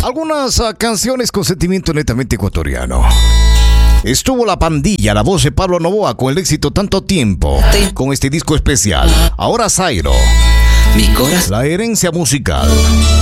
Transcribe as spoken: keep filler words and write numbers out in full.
Algunas uh, canciones con sentimiento netamente ecuatoriano. Estuvo La Pandilla, la voz de Pablo Novoa con el éxito Tanto Tiempo, con este disco especial. Ahora Zairo, Mi corazón. la herencia musical.